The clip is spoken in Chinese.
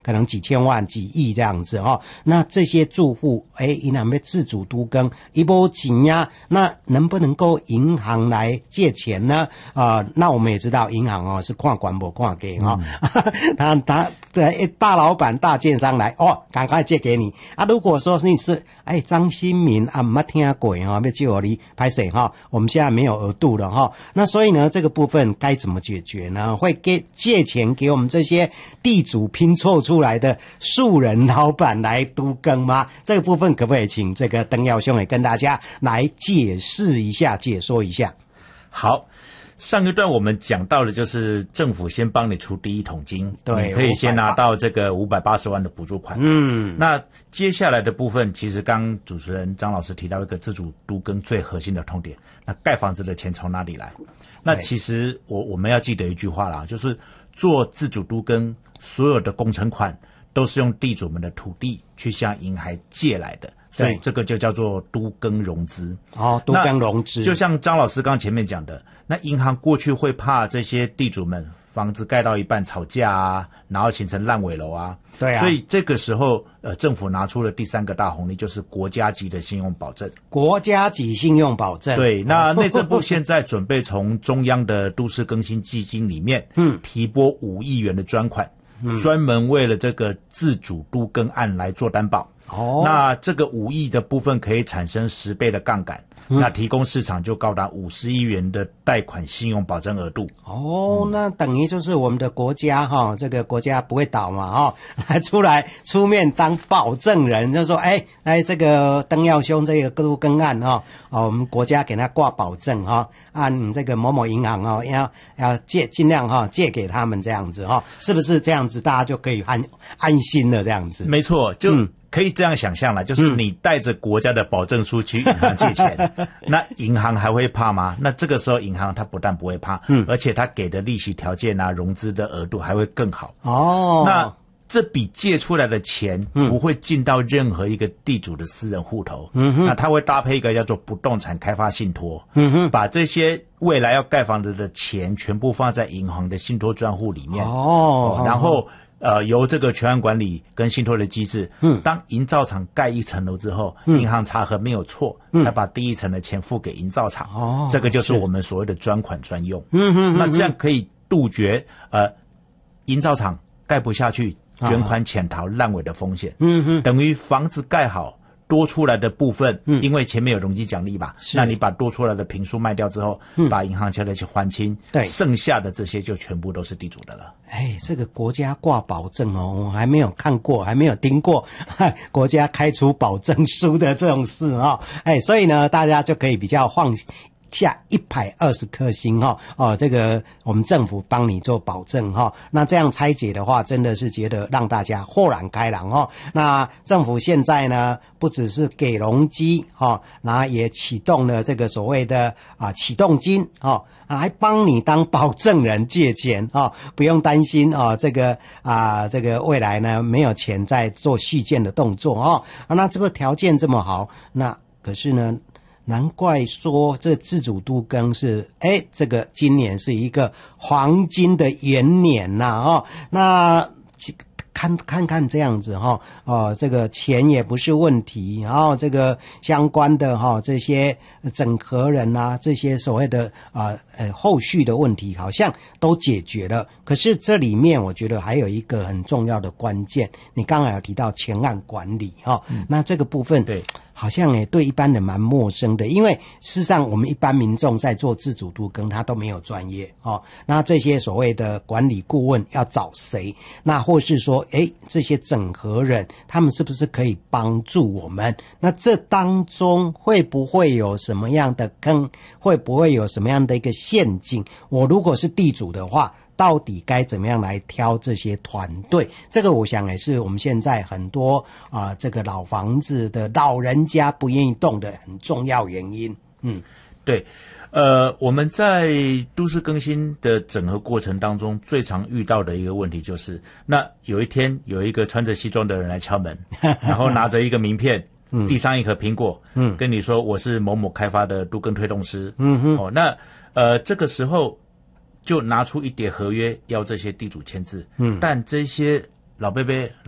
可能几千万、几亿这样子那这些住户，他们自主都更，一波钱呀，那能不能够银行来借钱呢？那我们也知道，银行是看管不看给他大老板、大建商来赶快借给你如果说你是张新民没听过要借我你拍谁我们现在没有额度了那所以呢，这个部分该怎么解决呢？会借钱给我们这些地主拼凑出来的素人老板来都更吗？这个部分可不可以请这个邓耀兄也跟大家来解释一下、解说一下？ 好，上一段我们讲到的就是政府先帮你出第一桶金，对，你可以先拿到这个580万的补助款。那接下来的部分，其实刚主持人张老师提到一个自主都更最核心的痛点，那盖房子的钱从哪里来？那其实我们要记得一句话啦，就是做自主都更，所有的工程款都是用地主们的土地去向银行借来的，所以这个就叫做都更融资。 都更融资。 就像张老师刚前面讲的，那银行过去会怕这些地主们房子盖到一半吵架然后形成烂尾楼对所以这个时候政府拿出了第三个大红利，就是国家级的信用保证。国家级信用保证。对，那内政部现在准备从中央的都市更新基金里面提拨5亿元的专款，专门为了这个自主都更案来做担保。那这个5亿的部分可以产生10倍的杠杆，那提供市场就高达50亿元的贷款信用保证额度。 那等于就是我们的国家这个国家不会倒嘛出面当保证人，就说这个邓耀兄这个都更案我们国家给他挂保证按这个某某银行要尽量借给他们这样子是不是这样子大家就可以安心了这样子？ 没错，就可以这样想象了，就是你带着国家的保证书去银行借钱那银行还会怕吗？那这个时候银行它不但不会怕而且它给的利息条件融资的额度还会更好。那这笔借出来的钱不会进到任何一个地主的私人户头那它会搭配一个叫做不动产开发信托把这些未来要盖房子的钱全部放在银行的信托专户里面然后由这个全案管理跟信托的机制当营造厂盖一层楼之后银行查核没有错才把第一层的钱付给营造厂这个就是我们所谓的专款专用那这样可以杜绝营造厂盖不下去卷款潜逃烂尾的风险等于房子盖好多出来的部分因为前面有容积奖励吧那你把多出来的坪数卖掉之后把银行钱的去还清对剩下的这些就全部都是地主的了。 这个国家挂保证我还没有看过还没有听过国家开出保证书的这种事所以呢大家就可以比较放下120颗星这个我们政府帮你做保证那这样拆解的话真的是觉得让大家豁然开朗那政府现在呢不只是给容积然后也启动了这个所谓的启动金还帮你当保证人借钱不用担心这个未来呢没有钱在做续建的动作那这个条件这么好那可是呢难怪说这自主都更是这个今年是一个黄金的元年那看这样子这个钱也不是问题然后这个相关的这些整合人这些所谓的后续的问题好像都解决了可是这里面我觉得还有一个很重要的关键你刚才有提到前案管理那这个部分对好像也对一般人蛮陌生的因为事实上我们一般民众在做自主都更他都没有专业那这些所谓的管理顾问要找谁那或是说这些整合人他们是不是可以帮助我们那这当中会不会有什么样的坑会不会有什么样的一个陷阱我如果是地主的话到底该怎么样来挑这些团队这个我想也是我们现在很多这个老房子的老人家不愿意动的很重要原因对我们在都市更新的整合过程当中最常遇到的一个问题就是那有一天有一个穿着西装的人来敲门然后拿着一个名片递上一颗苹果跟你说我是某某开发的都更推动师那这个时候就拿出一叠合约要这些地主签字但这些老贝贝。